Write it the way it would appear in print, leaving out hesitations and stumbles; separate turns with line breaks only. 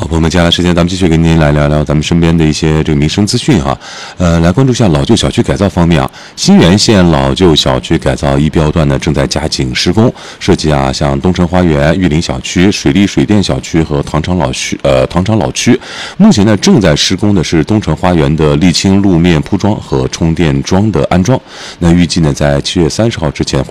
朋友们，接下来时间咱们继续跟您来聊聊咱们身边的一些这个民生资讯哈。来关注一下老旧小区改造方面啊，新源县老旧小区改造一标段呢正在加紧施工，涉及像东城花园、玉林小区、水利水电小区和糖厂老区。目前呢正在施工的是东城花园的沥青路面铺装和充电桩的安装。那预计呢在7月30号之前